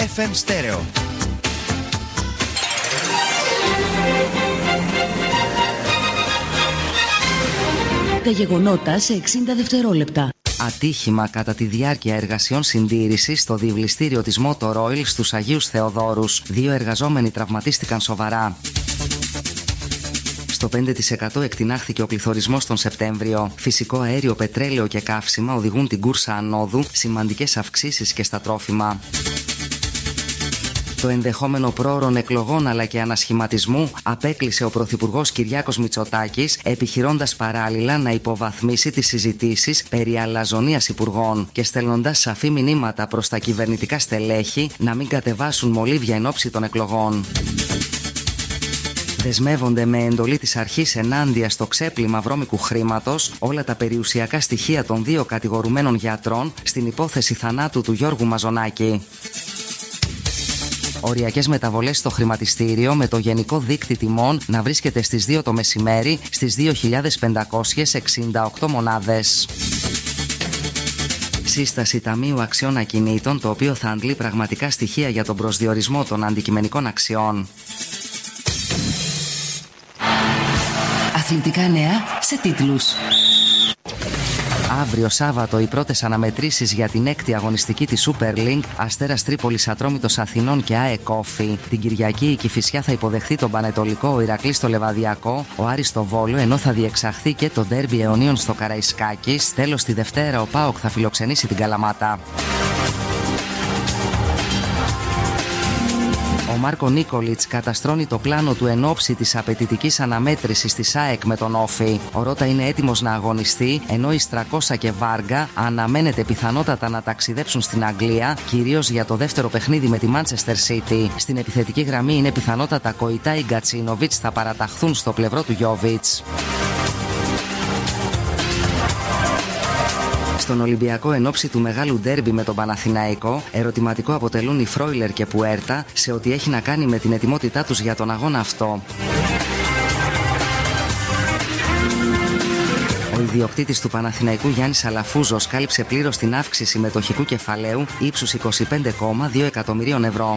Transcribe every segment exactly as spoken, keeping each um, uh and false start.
εφ εμ Stereo. Τα γεγονότα σε εξήντα δευτερόλεπτα. Ατύχημα κατά τη διάρκεια εργασιών συντήρησης στο διευλιστήριο της Motor Oil στους Αγίους Θεοδόρους. Δύο εργαζόμενοι τραυματίστηκαν σοβαρά. Στο πέντε τοις εκατό εκτινάχθηκε ο πληθωρισμός τον Σεπτέμβριο. Φυσικό αέριο, πετρέλαιο και καύσιμα οδηγούν την κούρσα ανόδου, σημαντικές αυξήσεις και στα τρόφιμα. Το ενδεχόμενο πρόωρων εκλογών αλλά και ανασχηματισμού απέκλεισε ο Πρωθυπουργός Κυριάκος Μητσοτάκης, επιχειρώντας παράλληλα να υποβαθμίσει τις συζητήσεις περί αλαζονίας υπουργών και στέλνοντας σαφή μηνύματα προς τα κυβερνητικά στελέχη να μην κατεβάσουν μολύβια εν ώψη των εκλογών. Δεσμεύονται με εντολή της αρχής ενάντια στο ξέπλυμα βρώμικου χρήματος όλα τα περιουσιακά στοιχεία των δύο κατηγορουμένων γιατρών στην υπόθεση θανάτου του Γιώργου Μαζονάκη. Οριακές μεταβολές στο χρηματιστήριο με το γενικό δείκτη τιμών να βρίσκεται στις δύο το μεσημέρι στις δύο χιλιάδες πεντακόσιες εξήντα οκτώ μονάδες. Σύσταση Ταμείου Αξιών Ακινήτων, το οποίο θα αντλεί πραγματικά στοιχεία για τον προσδιορισμό των αντικειμενικών αξιών. Αθλητικά νέα σε τίτλους. Αύριο Σάββατο οι πρώτες αναμετρήσεις για την έκτη αγωνιστική της Super League, Αστέρας Τρίπολης Ατρόμητος Αθηνών και ΑΕΚ Όφη. Την Κυριακή η Κηφισιά θα υποδεχθεί τον Πανετολικό, ο Ηρακλής στο Λεβαδιακό, ο Άρης στο Βόλο, ενώ θα διεξαχθεί και το ντέρμπι Αιωνίων στο Καραϊσκάκης. Τέλος, τη Δευτέρα ο ΠΑΟΚ θα φιλοξενήσει την Καλαμάτα. Ο Μάρκο Νίκολιτς καταστρώνει το πλάνο του εν ώψη της απαιτητικής αναμέτρησης της ΑΕΚ με τον Όφη. Ο Ρώτα είναι έτοιμος να αγωνιστεί, ενώ οι Στρακόσα και Βάργα αναμένεται πιθανότατα να ταξιδέψουν στην Αγγλία, κυρίως για το δεύτερο παιχνίδι με τη Manchester City. Στην επιθετική γραμμή είναι πιθανότατα Κοϊτά ή Γκατσίνοβιτς θα παραταχθούν στο πλευρό του Γιόβιτς. Στον Ολυμπιακό εν ώψη του μεγάλου ντέρμπι με τον Παναθηναϊκό, ερωτηματικό αποτελούν οι Φρόιλερ και Πουέρτα σε ό,τι έχει να κάνει με την ετοιμότητά τους για τον αγώνα αυτό. Ο ιδιοκτήτης του Παναθηναϊκού Γιάννης Αλαφούζος κάλυψε πλήρως την αύξηση μετοχικού κεφαλαίου ύψους είκοσι πέντε κόμμα δύο εκατομμυρίων ευρώ.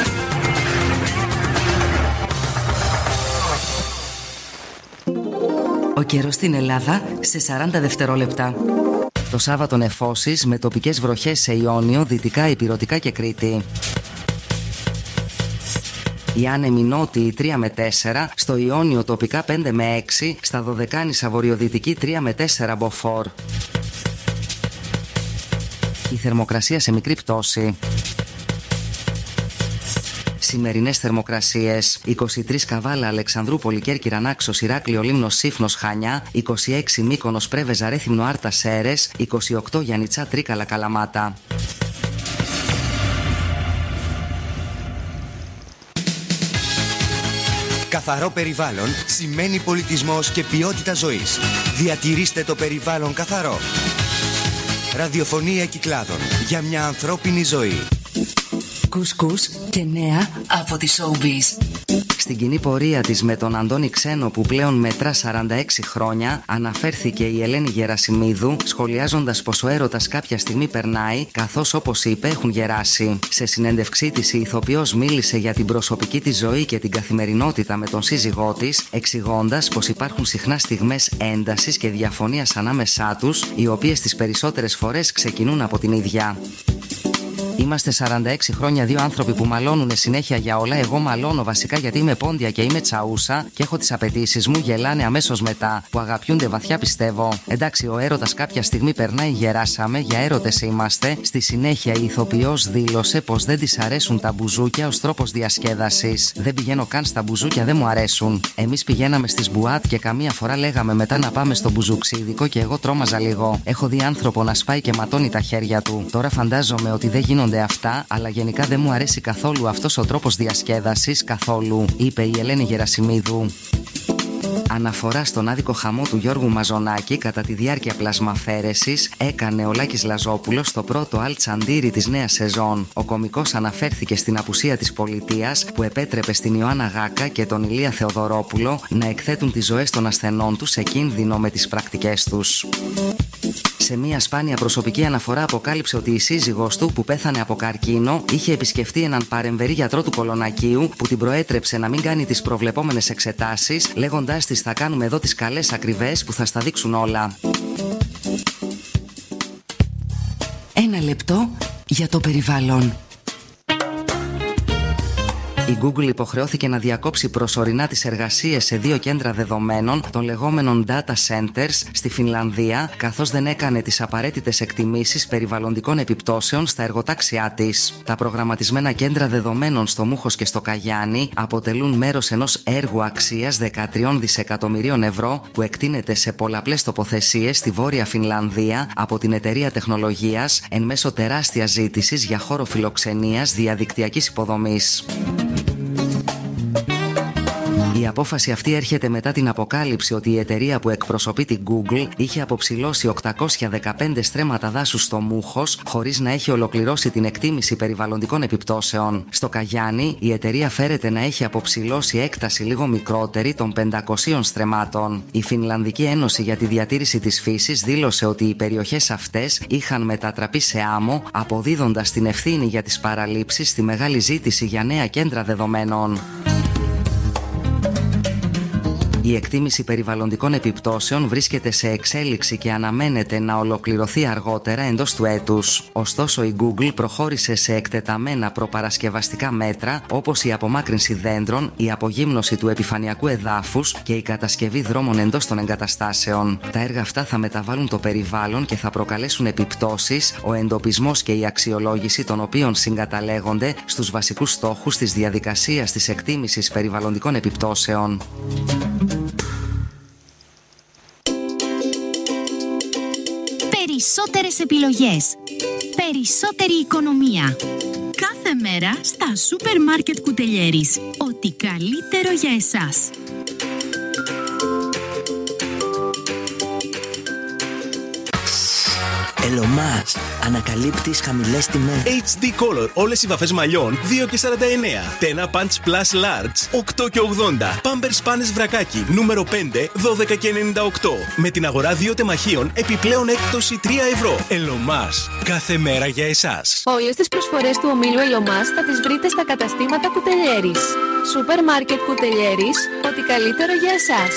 Ο καιρός στην Ελλάδα σε σαράντα δευτερόλεπτα. Το Σάββατο νεφώσεις με τοπικές βροχές σε Ιόνιο, Δυτικά, Ηπειρωτικά και Κρήτη. Οι άνεμοι νότιοι τρία με τέσσερα, στο Ιόνιο τοπικά πέντε με έξι, στα Δωδεκάνησα βορειοδυτική τρία με τέσσερα μποφόρ. Η θερμοκρασία σε μικρή πτώση. Σημερινές θερμοκρασίες: είκοσι τρία Καβάλα, Αλεξανδρούπολη, Κέρκυρα, Νάξος, Ηράκλειο, Λίμνος, Σύφνος, Χανιά, είκοσι έξι Μύκονος, Πρέβεζα, Ρέθυμνο, Άρτα, Σέρες, είκοσι οκτώ Γιαννιτσά, Τρίκαλα, Καλαμάτα. Καθαρό περιβάλλον σημαίνει πολιτισμός και ποιότητα ζωής. Διατηρήστε το περιβάλλον καθαρό. Ραδιοφωνία Κυκλάδων για μια ανθρώπινη ζωή. Κουσκούς και νέα από τη Showbiz. Στην κοινή πορεία της με τον Αντώνη Ξένο, που πλέον μετρά σαράντα έξι χρόνια, αναφέρθηκε η Ελένη Γερασιμίδου, σχολιάζοντας πως ο έρωτας κάποια στιγμή περνάει, καθώς όπως είπε έχουν γεράσει. Σε συνέντευξή της η ηθοποιός μίλησε για την προσωπική της ζωή και την καθημερινότητα με τον σύζυγό της, εξηγώντας πως υπάρχουν συχνά στιγμές έντασης και διαφωνίας ανάμεσά τους, οι οποίες τις περισσότερες φορές ξεκινούν από την ίδια. Είμαστε σαράντα έξι χρόνια δύο άνθρωποι που μαλώνουν συνέχεια για όλα. Εγώ μαλώνω βασικά γιατί είμαι πόντια και είμαι τσαούσα και έχω τις απαιτήσεις μου. Γελάνε αμέσως μετά. Που αγαπιούνται βαθιά, πιστεύω. Εντάξει, ο έρωτας κάποια στιγμή περνάει, γεράσαμε. Για έρωτες είμαστε. Στη συνέχεια η ηθοποιός δήλωσε πως δεν της αρέσουν τα μπουζούκια ως τρόπος διασκέδασης. Δεν πηγαίνω καν στα μπουζούκια, δεν μου αρέσουν. Εμείς πηγαίναμε στις μπουάτ και καμία φορά λέγαμε μετά να πάμε στο μπουζουξίδικο και εγώ τρόμαζα λίγο. Έχω δει άνθρωπο να σπάει και ματώνει τα χέρια του. Τώρα φαντάζομαι ότι δεν γίνονται αυτά, αλλά γενικά δεν μου αρέσει καθόλου αυτός ο τρόπος διασκέδασης, καθόλου, είπε η Ελένη Γερασιμίδου. Αναφορά στον άδικο χαμό του Γιώργου Μαζονάκη κατά τη διάρκεια πλασμαφέρεσης έκανε ο Λάκης Λαζόπουλος στο πρώτο αλτσαντήρι της νέας σεζόν. Ο κωμικός αναφέρθηκε στην απουσία της πολιτείας που επέτρεπε στην Ιωάννα Γάκα και τον Ηλία Θεοδωρόπουλο να εκθέτουν τις ζωές των ασθενών τους σε κίνδυνο με τις πρακτικές τους. Σε μια σπάνια προσωπική αναφορά αποκάλυψε ότι η σύζυγός του, που πέθανε από καρκίνο, είχε επισκεφτεί έναν παρεμβερή γιατρό του Κολονακίου που την προέτρεψε να μην κάνει τις προβλεπόμενες εξετάσεις, λέγοντάς της «Θα κάνουμε εδώ τις καλές ακριβές που θα στα δείξουν όλα». Ένα λεπτό για το περιβάλλον. Η Google υποχρεώθηκε να διακόψει προσωρινά τις εργασίες σε δύο κέντρα δεδομένων των λεγόμενων data centers στη Φινλανδία, καθώς δεν έκανε τις απαραίτητες εκτιμήσεις περιβαλλοντικών επιπτώσεων στα εργοτάξια της. Τα προγραμματισμένα κέντρα δεδομένων στο Μούχος και στο Καγιάνι αποτελούν μέρος ενός έργου αξίας δεκατρία δισεκατομμυρίων ευρώ που εκτείνεται σε πολλαπλές τοποθεσίες στη Βόρεια Φινλανδία από την εταιρεία τεχνολογίας εν μέσω τεράστιας ζήτησης για χώρο φιλοξενίας διαδικτυακής υποδομής. Η απόφαση αυτή έρχεται μετά την αποκάλυψη ότι η εταιρεία που εκπροσωπεί την Google είχε αποψηλώσει οκτακόσια δεκαπέντε στρέμματα δάσους στο Μούχος χωρίς να έχει ολοκληρώσει την εκτίμηση περιβαλλοντικών επιπτώσεων. Στο Καγιάνι, η εταιρεία φέρεται να έχει αποψηλώσει έκταση λίγο μικρότερη των πεντακοσίων στρεμμάτων. Η Φινλανδική Ένωση για τη Διατήρηση της Φύσης δήλωσε ότι οι περιοχές αυτές είχαν μετατραπεί σε άμμο, αποδίδοντας την ευθύνη για τις παραλήψεις στη μεγάλη ζήτηση για νέα κέντρα δεδομένων. Η εκτίμηση περιβαλλοντικών επιπτώσεων βρίσκεται σε εξέλιξη και αναμένεται να ολοκληρωθεί αργότερα εντός του έτους. Ωστόσο, η Google προχώρησε σε εκτεταμένα προπαρασκευαστικά μέτρα, όπως η απομάκρυνση δέντρων, η απογύμνωση του επιφανειακού εδάφους και η κατασκευή δρόμων εντός των εγκαταστάσεων. Τα έργα αυτά θα μεταβάλουν το περιβάλλον και θα προκαλέσουν επιπτώσεις, ο εντοπισμός και η αξιολόγηση των οποίων συγκαταλέγονται στους βασικούς στόχους της διαδικασίας της εκτίμησης περιβαλλοντικών επιπτώσεων. Περισσότερες επιλογές, περισσότερη οικονομία. Κάθε μέρα στα σούπερ μάρκετ Κουτελιέρης. Ό,τι καλύτερο για εσάς. Ελωμάς, ανακαλύπτεις χαμηλές τιμές. έιτς ντι Color, όλες οι βαφές μαλλιών δύο και σαράντα εννέα. Τένα Punch Plus Large οκτώ και ογδόντα. Pampers Panes βρακάκι νούμερο πέντε δώδεκα και ενενήντα οκτώ. Με την αγορά δύο τεμαχίων επιπλέον έκπτωση τρία ευρώ. Ελωμάς, κάθε μέρα για εσάς. Όλες τις προσφορές του ομίλου Ελωμάς θα τις βρείτε στα καταστήματα Κουτελιέρης. Σούπερ μάρκετ Κουτελιέρης, ό,τι καλύτερο για εσάς.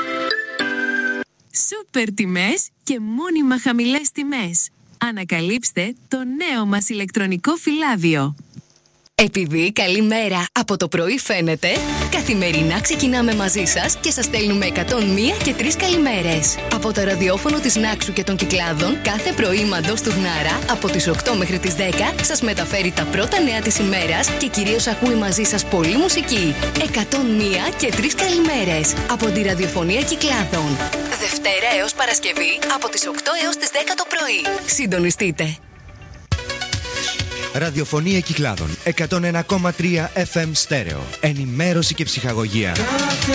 Σούπερ τιμές και μόνιμα χαμηλές τιμές. Ανακαλύψτε το νέο μας ηλεκτρονικό φυλάδιο. Επειδή καλή μέρα από το πρωί φαίνεται, καθημερινά ξεκινάμε μαζί σας και σας στέλνουμε εκατόν μία και τρεις καλημέρες. Από το ραδιόφωνο της Νάξου και των Κυκλάδων, κάθε πρωί Μαντός του Γνάρα, από τις οκτώ μέχρι τις δέκα, σας μεταφέρει τα πρώτα νέα της ημέρας και κυρίως ακούει μαζί σας πολλή μουσική. εκατόν μία και τρεις καλημέρες από τη ραδιοφωνία Κυκλάδων. Δευτέρα έως Παρασκευή, από τις οκτώ έως τις δέκα το πρωί. Συντονιστείτε. Ραδιοφωνία Κυκλάδων εκατόν ένα κόμμα τρία εφ εμ στέρεο. Ενημέρωση και ψυχαγωγία.